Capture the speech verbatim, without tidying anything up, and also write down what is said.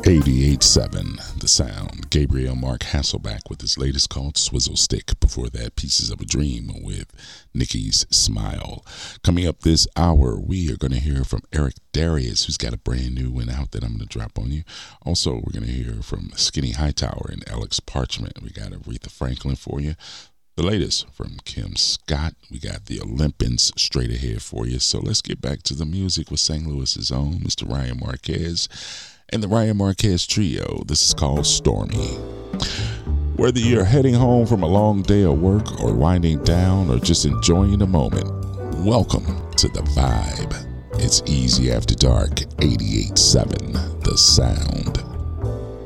eighty-eight point seven The Sound. Gabriel Mark Hasselback with his latest called Swizzle Stick. Before that, Pieces of a Dream with Nikki's Smile. Coming up this hour, we are going to hear from Eric Darius, who's got a brand new one out that I'm going to drop on you. Also, we're going to hear from Skinny Hightower and Alex Parchment. We got Aretha Franklin for you. The latest from Kim Scott. We got the Olympians straight ahead for you. So let's get back to the music with Saint Louis's own Mister Ryan Marquez and the Ryan Marquez Trio. This is called Stormy. Whether you're heading home from a long day of work or winding down or just enjoying the moment, welcome to the vibe. It's Easy After Dark, eighty-eight point seven The Sound.